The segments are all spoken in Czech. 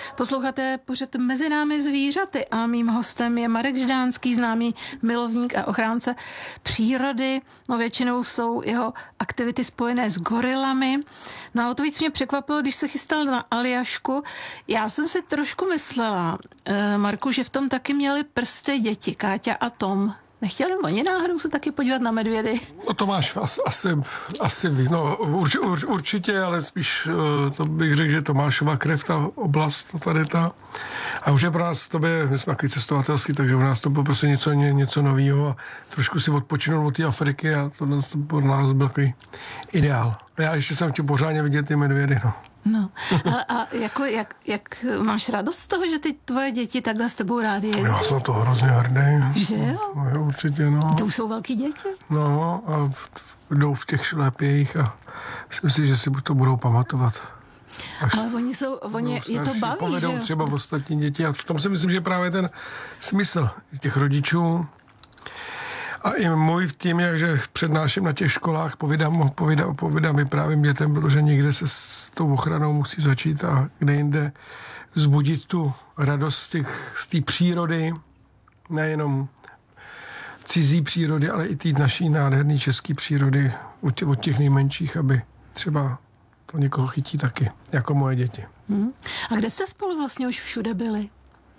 Posloucháte pořad Mezi námi zvířaty a mým hostem je Marek Ždánský, známý milovník a ochránce přírody. No většinou jsou jeho aktivity spojené s gorilami. No a o to víc mě překvapilo, když se chystal na Aljašku. Já jsem si trošku myslela, Marku, že v tom taky měli prsty děti, Káťa a Tom. Nechtěli oni náhodou se taky podívat na medvědy? No to máš asi no, určitě, ale spíš to bych řekl, že Tomášova krev, ta oblast, tady ta. A už je pro nás my jsme taky cestovatelský, takže u nás to bylo prostě něco nového a trošku si odpočinout od té Afriky a to pro nás byl takový ideál. A já ještě jsem chtěl pořádně vidět ty medvědy, no. No, a jako, jak máš radost z toho, že ty tvoje děti takhle s tebou rádi jezdí? Já jsem to hrozně hrdý. Že jo? No, určitě, no. To už jsou velký děti? No, a jdou v těch šlépějích a myslím si, že si to budou pamatovat. Ale oni je to baví, povedou že jo? třeba ostatní děti a v tom si myslím, že právě ten smysl těch rodičů a i můj v tím, že přednáším na těch školách, povídám vyprávím dětem, protože někde se s tou ochranou musí začít a kde jinde vzbudit tu radost z té přírody, nejenom cizí přírody, ale i té naší nádherné české přírody od těch nejmenších, aby třeba to někoho chytí taky, jako moje děti. A kde jste spolu vlastně už všude byli?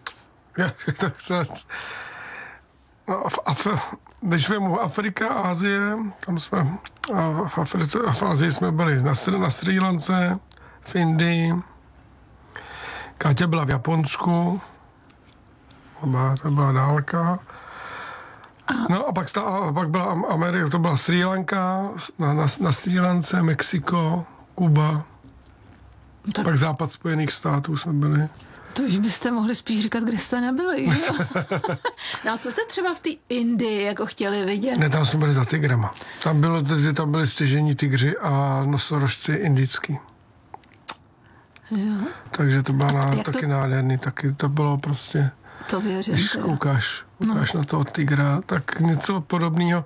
Když vemu Afrika, Asie, tam jsme, v Asii jsme byli na Srí Lance, v Indii, Káťa byla v Japonsku, to byla dálka. No a pak byla Amerika, to byla Srí Lanka, na Srí Lance, Mexiko, Kuba, tak. Pak západ Spojených států jsme byli. To už byste mohli spíš říkat, kde jste nebyli, že jo? No a co jste třeba v té Indii jako chtěli vidět? Ne, tam jsme byli za tigrama. Tam byli stěžení tygři a nosorožci indický. Jo. Takže to bylo taky nádherný, taky to bylo prostě... To věřím. Když koukáš na toho tygra, tak něco podobného.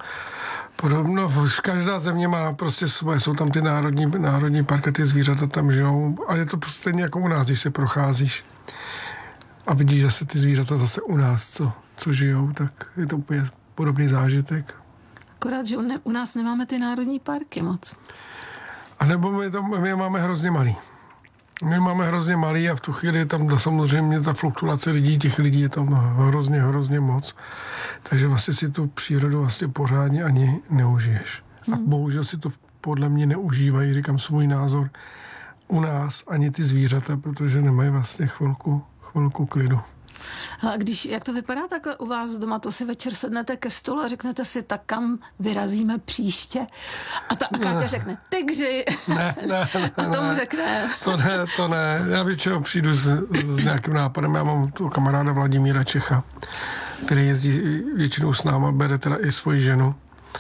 Každá země má prostě svoje, jsou tam ty národní parky, ty zvířata tam žijou a je to stejně jako u nás, když se procházíš a vidíš zase ty zvířata zase u nás, co žijou, tak je to úplně podobný zážitek. Akorát, že u nás nemáme ty národní parky moc. A nebo my je máme hrozně malý. My máme hrozně malý a v tu chvíli je tam samozřejmě ta fluktuace lidí, těch lidí je tam hrozně moc. Takže vlastně si tu přírodu vlastně pořádně ani neužiješ. A bohužel si to podle mě neužívají, říkám svůj názor, u nás ani ty zvířata, protože nemají vlastně chvilku klidu. A jak to vypadá takhle u vás doma, to si večer sednete ke stolu a řeknete si, tak kam vyrazíme příště? A Káťa řekne, tygři. Ne. A Tom řekne. To ne. Já většinou přijdu s nějakým nápadem. Já mám tu kamaráda Vladimíra Čecha, který jezdí většinou s náma, bere teda i svoji ženu.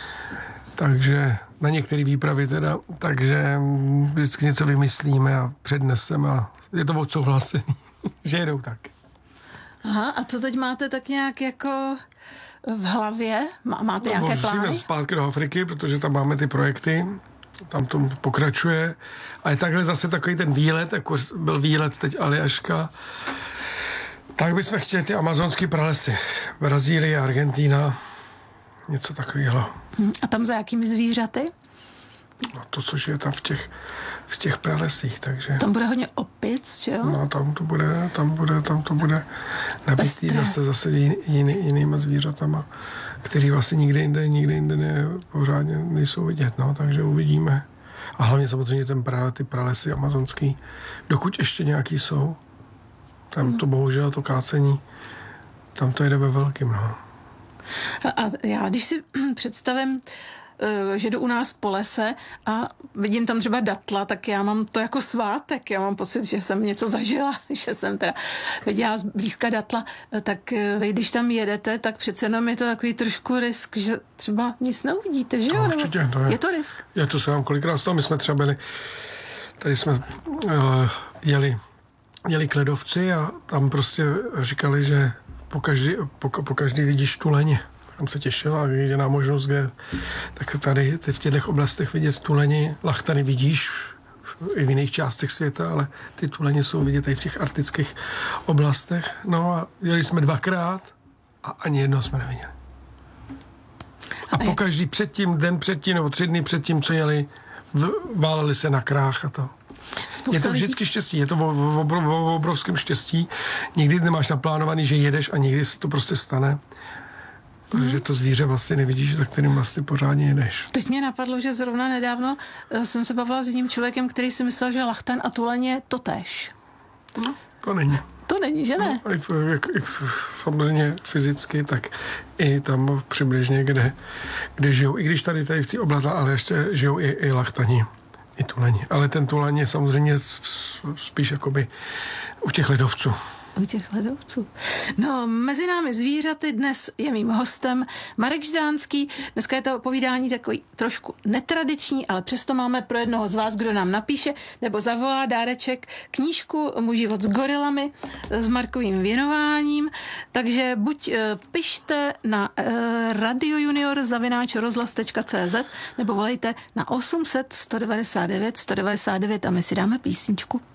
Takže na některé výpravy teda, takže vždycky něco vymyslíme a předneseme a je to odsouhlasený, že jedou tak. Aha, a co teď máte tak nějak jako v hlavě? Máte nějaké plány? Musíme zpátky do Afriky, protože tam máme ty projekty, tam to pokračuje. A je takhle zase takový ten výlet, jako byl výlet teď Aljaška, tak bychom chtěli ty amazonské pralesy. Brazílie, Argentína, něco takového. A tam za jakými zvířaty? No to, což je tam v těch pralesích, takže... Tam bude hodně opic, že jo? No, tam to bude nabitý zase jinýma zvířatama, který vlastně nikde jinde pořádně nejsou vidět, no, takže uvidíme. A hlavně samozřejmě ty pralesy amazonský, dokud ještě nějaký jsou, tam to bohužel to kácení, tam to jede ve velkým, no. A já, když si představím, že jdu u nás po lese a vidím tam třeba datla, tak já mám to jako svátek. Já mám pocit, že jsem něco zažila, že jsem teda viděla zblízka datla. Tak vy, když tam jedete, tak přece jenom je to takový trošku risk, že třeba nic neuvidíte, že jo? Určitě, je to risk. Je to se nám kolikrát stalo. My jsme třeba byli, tady jsme jeli k ledovci a tam prostě říkali, že po každý vidíš tuleně. Tam se těšil a jediná možnost, kde tak tady v těchto oblastech vidět tuleni, lachtany vidíš i v jiných částech světa, ale ty tuleně jsou vidět i v těch arktických oblastech. No a jeli jsme 2krát a ani jedno jsme neviděli. A pokaždý den předtím, nebo 3 dny předtím, co jeli, váleli se na krách a to. Je to vždycky štěstí, je to o obrovském štěstí. Nikdy nemáš naplánovaný, že jedeš a někdy se to prostě stane. Protože to zvíře vlastně nevidíš, tak kterým vlastně pořádně jedeš. Teď mě napadlo, že zrovna nedávno jsem se bavila s jedním člověkem, který si myslel, že lachtan a tuleň je totéž. No, to není. To není, že ne? No, jak samozřejmě fyzicky, tak i tam přibližně, kde žijou. I když tady v té oblasti, ale ještě žijou i lachtani, i tuleni. Ale ten tuleň je samozřejmě spíš jakoby u těch ledovců. U těch ledovců. No, mezi námi zvířaty dnes je mým hostem Marek Ždánský. Dneska je to povídání takový trošku netradiční, ale přesto máme pro jednoho z vás, kdo nám napíše nebo zavolá dáreček knížku Můj život s gorilami s Markovým věnováním. Takže buď pište na radiojunior@rozhlas.cz nebo volejte na 800 199 199 a my si dáme písničku.